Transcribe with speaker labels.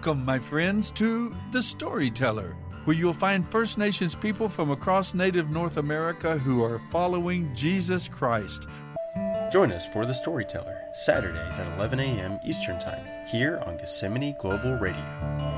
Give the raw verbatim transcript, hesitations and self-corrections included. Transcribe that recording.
Speaker 1: Welcome, my friends, to The Storyteller, where you'll find First Nations people from across Native North America who are following Jesus Christ.
Speaker 2: Join us for The Storyteller, Saturdays at eleven a.m. Eastern Time, here on Gethsemane Global Radio.